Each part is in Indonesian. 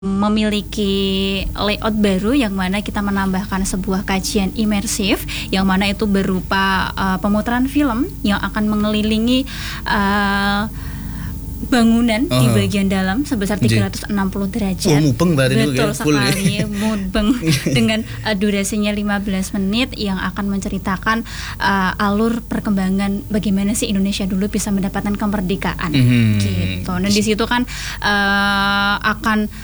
memiliki layout baru yang mana kita menambahkan sebuah kajian imersif yang mana itu berupa pemutaran film yang akan mengelilingi bangunan di bagian dalam sebesar 360 derajat. Mubeng berarti. Betul sekali, mubeng dengan durasinya 15 menit yang akan menceritakan alur perkembangan bagaimana sih Indonesia dulu bisa mendapatkan kemerdekaan. Gitu. Nah di situ kan akan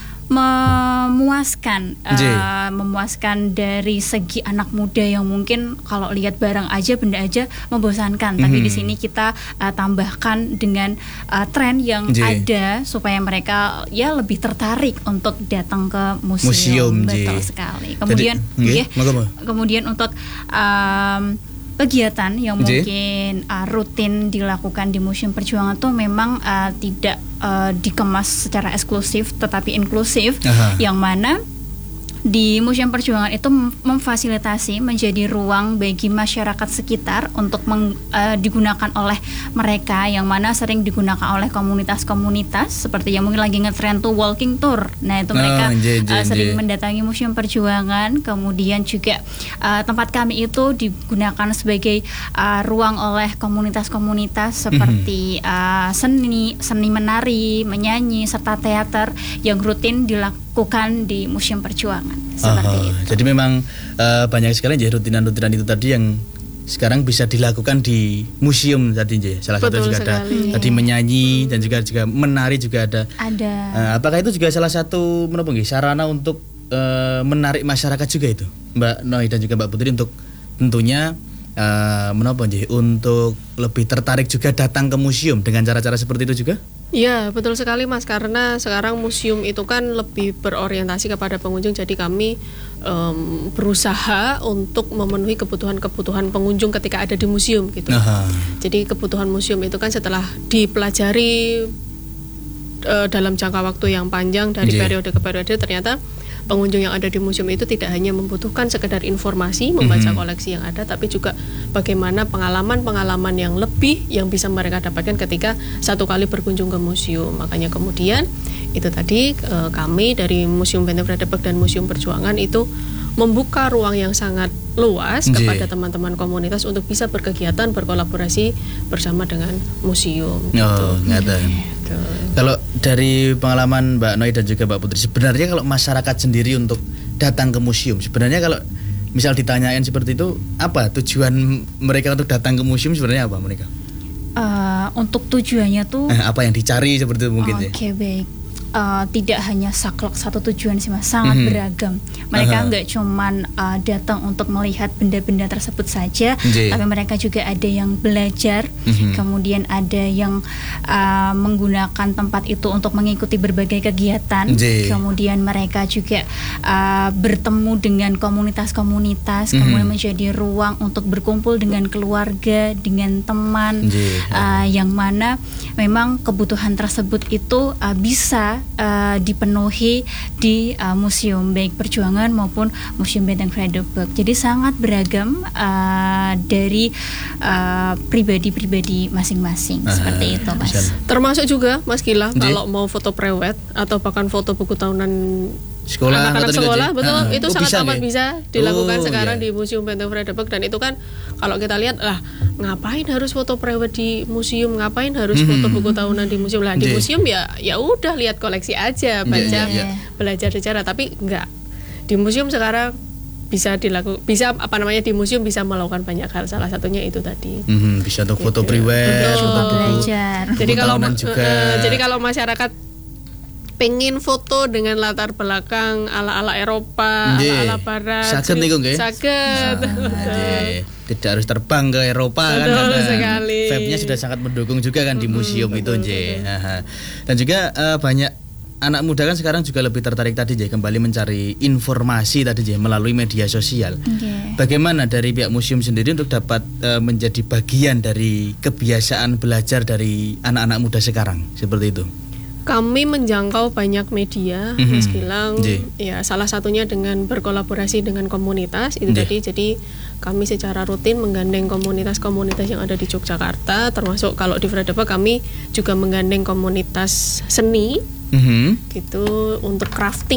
memuaskan dari segi anak muda yang mungkin kalau lihat barang aja benda aja membosankan, tapi di sini kita tambahkan dengan tren yang ada supaya mereka ya lebih tertarik untuk datang ke museum. Betul sekali. Kemudian kemudian untuk kegiatan yang mungkin rutin dilakukan di Museum Perjuangan itu memang tidak dikemas secara eksklusif tetapi inklusif, yang mana di Museum Perjuangan itu memfasilitasi menjadi ruang bagi masyarakat sekitar untuk digunakan oleh mereka, yang mana sering digunakan oleh komunitas-komunitas seperti yang mungkin lagi ngetrend tuh walking tour. Nah itu mereka sering mendatangi Museum Perjuangan. Kemudian juga tempat kami itu digunakan sebagai ruang oleh komunitas-komunitas seperti seni menari, menyanyi, serta teater yang rutin dilakukan di Museum Perjuangan. Seperti itu. Jadi memang banyak sekali ya rutinan-rutinan itu tadi yang sekarang bisa dilakukan di museum tadi ya. Salah satu juga sekali. Ada tadi menyanyi dan juga menari juga ada. Apakah itu juga salah satu sarana untuk menarik masyarakat juga itu, Mbak Noi dan juga Mbak Putri, untuk tentunya untuk lebih tertarik juga datang ke museum dengan cara-cara seperti itu juga? Ya, betul sekali Mas, karena sekarang museum itu kan lebih berorientasi kepada pengunjung, jadi kami berusaha untuk memenuhi kebutuhan-kebutuhan pengunjung ketika ada di museum gitu. Jadi kebutuhan museum itu kan setelah dipelajari dalam jangka waktu yang panjang dari periode ke periode, ternyata pengunjung yang ada di museum itu tidak hanya membutuhkan sekedar informasi, membaca koleksi yang ada, tapi juga bagaimana pengalaman-pengalaman yang lebih yang bisa mereka dapatkan ketika satu kali berkunjung ke museum. Makanya kemudian itu tadi kami dari Museum Benteng Fredebak dan Museum Perjuangan itu membuka ruang yang sangat luas kepada teman-teman komunitas untuk bisa berkegiatan, berkolaborasi bersama dengan museum. Kalau dari pengalaman Mbak Noi dan juga Mbak Putri, sebenarnya kalau masyarakat sendiri untuk datang ke museum, sebenarnya kalau misal ditanyain seperti itu, apa tujuan mereka untuk datang ke museum sebenarnya apa mereka? Untuk tujuannya tuh apa yang dicari seperti itu mungkin ya? Oke, baik. Tidak hanya saklek satu tujuan sih Mas, sangat beragam. Mereka nggak cuman datang untuk melihat benda-benda tersebut saja, tapi mereka juga ada yang belajar, kemudian ada yang menggunakan tempat itu untuk mengikuti berbagai kegiatan, kemudian mereka juga bertemu dengan komunitas-komunitas, kemudian menjadi ruang untuk berkumpul dengan keluarga, dengan teman, yang mana memang kebutuhan tersebut itu bisa dipenuhi di museum baik Perjuangan maupun Museum Benteng Fredebak. Jadi sangat beragam dari pribadi-pribadi masing-masing. Seperti itu Mas. Termasuk juga Mas Gila kalau mau foto prewed atau bahkan foto buku tahunan anak-anak sekolah, betul, itu sangat amat bisa dilakukan sekarang di Museum Benteng Fredebak. Dan itu kan kalau kita lihat lah, ngapain harus foto prewed di museum, ngapain harus foto buku tahunan di museum lah. Di museum ya udah lihat koleksi aja, baca, belajar sejarah. Tapi enggak, di museum sekarang bisa di museum bisa melakukan banyak hal, salah satunya itu tadi. Bisa untuk foto prewed, foto belajar. Jadi kalau masyarakat pengen foto dengan latar belakang ala-ala Eropa, ala-ala Barat, saged niku nggih. Saged. Tidak harus terbang ke Eropa. Betul kan, sekali. Vibe-nya sudah sangat mendukung juga kan di museum itu nggih. Dan juga banyak anak muda kan sekarang juga lebih tertarik tadi kembali mencari informasi tadi melalui media sosial. Bagaimana dari pihak museum sendiri untuk dapat menjadi bagian dari kebiasaan belajar dari anak-anak muda sekarang seperti itu? Kami menjangkau banyak media, Mas Gilang. Ya, salah satunya dengan berkolaborasi dengan komunitas itu tadi. Jadi kami secara rutin menggandeng komunitas-komunitas yang ada di Yogyakarta, termasuk kalau di Fredebak kami juga menggandeng komunitas seni gitu untuk crafting